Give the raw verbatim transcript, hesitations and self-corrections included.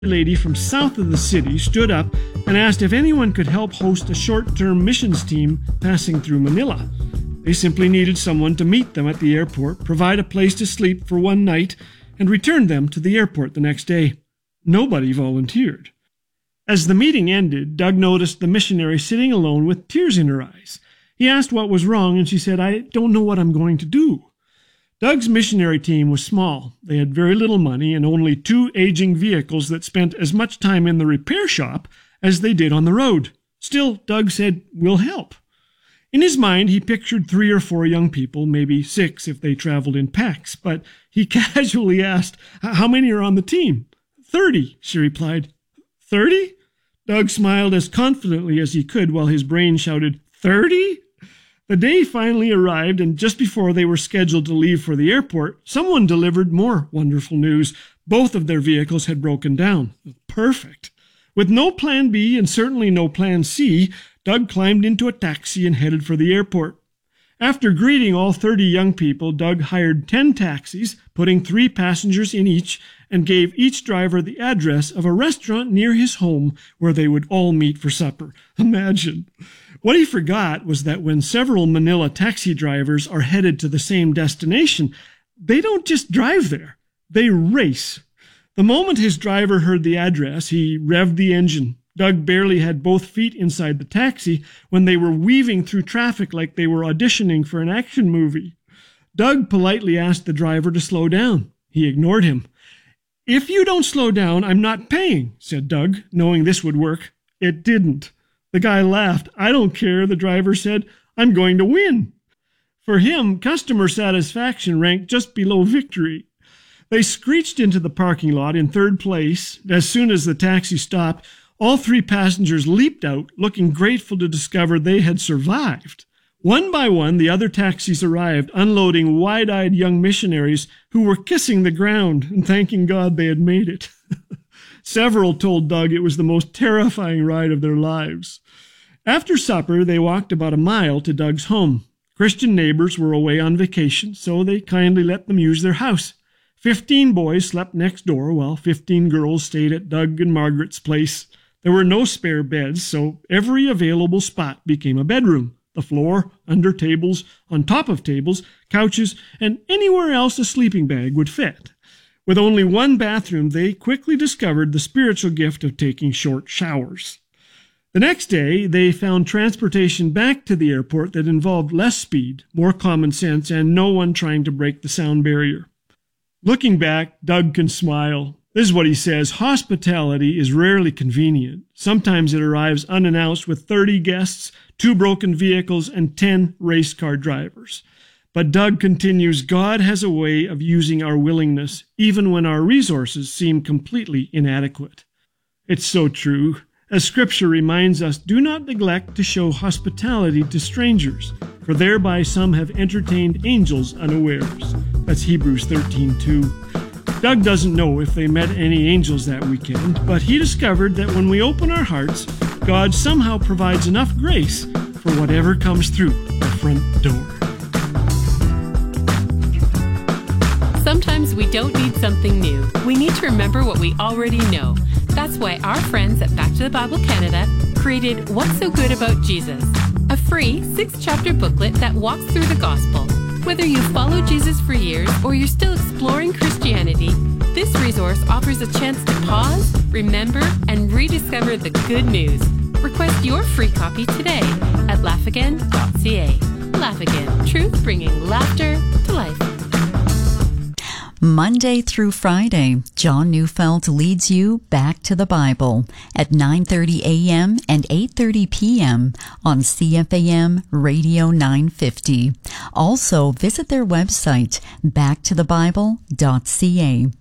lady from south of the city stood up and asked if anyone could help host a short-term missions team passing through Manila. They simply needed someone to meet them at the airport, provide a place to sleep for one night, and return them to the airport the next day. Nobody volunteered. As the meeting ended, Doug noticed the missionary sitting alone with tears in her eyes. He asked what was wrong, and she said, "I don't know what I'm going to do." Doug's missionary team was small. They had very little money and only two aging vehicles that spent as much time in the repair shop as they did on the road. Still, Doug said, "We'll help." In his mind, he pictured three or four young people, maybe six if they traveled in packs, but he casually asked, "How many are on the team?" Thirty, she replied. Thirty? Doug smiled as confidently as he could while his brain shouted, Thirty? The day finally arrived, and just before they were scheduled to leave for the airport, someone delivered more wonderful news. Both of their vehicles had broken down. Perfect. With no plan B and certainly no plan C, Doug climbed into a taxi and headed for the airport. After greeting all thirty young people, Doug hired ten taxis, putting three passengers in each, and gave each driver the address of a restaurant near his home where they would all meet for supper. Imagine. What he forgot was that when several Manila taxi drivers are headed to the same destination, they don't just drive there, they race. The moment his driver heard the address, he revved the engine. Doug barely had both feet inside the taxi when they were weaving through traffic like they were auditioning for an action movie. Doug politely asked the driver to slow down. He ignored him. "If you don't slow down, I'm not paying," said Doug, knowing this would work. It didn't. The guy laughed. "I don't care," the driver said. "I'm going to win." For him, customer satisfaction ranked just below victory. They screeched into the parking lot in third place. As soon as the taxi stopped, all three passengers leaped out, looking grateful to discover they had survived. One by one, the other taxis arrived, unloading wide-eyed young missionaries who were kissing the ground and thanking God they had made it. Several told Doug it was the most terrifying ride of their lives. After supper, they walked about a mile to Doug's home. Christian neighbors were away on vacation, so they kindly let them use their house. Fifteen boys slept next door, while fifteen girls stayed at Doug and Margaret's place. There were no spare beds, so every available spot became a bedroom. The floor, under tables, on top of tables, couches, and anywhere else a sleeping bag would fit. With only one bathroom, they quickly discovered the spiritual gift of taking short showers. The next day, they found transportation back to the airport that involved less speed, more common sense, and no one trying to break the sound barrier. Looking back, Doug can smile. This is what he says: hospitality is rarely convenient. Sometimes it arrives unannounced with thirty guests, two broken vehicles, and ten race car drivers. But Doug continues, God has a way of using our willingness, even when our resources seem completely inadequate. It's so true. As Scripture reminds us, do not neglect to show hospitality to strangers, for thereby some have entertained angels unawares. That's Hebrews thirteen two. Doug doesn't know if they met any angels that weekend, but he discovered that when we open our hearts, God somehow provides enough grace for whatever comes through the front door. Sometimes we don't need something new. We need to remember what we already know. That's why our friends at Back to the Bible Canada created What's So Good About Jesus, a free six-chapter booklet that walks through the gospel. Whether you've followed Jesus for years or you're still exploring Christianity, this resource offers a chance to pause, remember, and rediscover the good news. Request your free copy today at laugh again dot c a. Laugh Again, truth bringing laughter to life. Monday through Friday, John Neufeld leads you back to the Bible at nine thirty a.m. and eight thirty p.m. on C F A M Radio nine fifty. Also, visit their website, back to the bible dot c a.